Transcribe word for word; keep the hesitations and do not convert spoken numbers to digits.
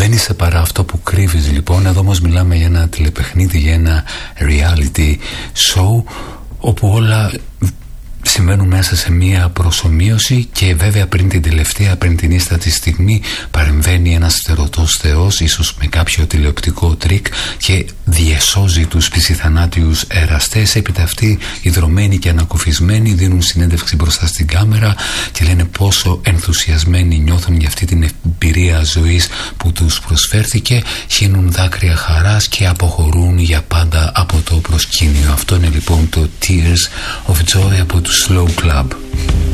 Δεν είσαι παρά αυτό που κρύβεις, λοιπόν. Εδώ όμως μιλάμε για ένα τηλεπαιχνίδι, για ένα reality show, όπου όλα συμβαίνουν μέσα σε μία προσομοίωση, και βέβαια πριν την τελευταία, πριν την ίστατη στιγμή, παρεμβαίνει ένας στερωτός θεός, ίσως με κάποιο τηλεοπτικό τρίκ, και διεσώζει τους πισιθανάτιους εραστές. Έπειτα αυτοί, ιδρωμένοι και ανακουφισμένοι, δίνουν συνέντευξη μπροστά στην κάμερα και λένε πόσο ενθουσιασμένοι νιώθουν για αυτή την εμπειρία ζωής που τους προσφέρθηκε, χύνουν δάκρυα χαράς και αποχωρούν για πάντα από το προσκήνιο. Αυτό είναι λοιπόν το Tears of Joy από του Slow Club.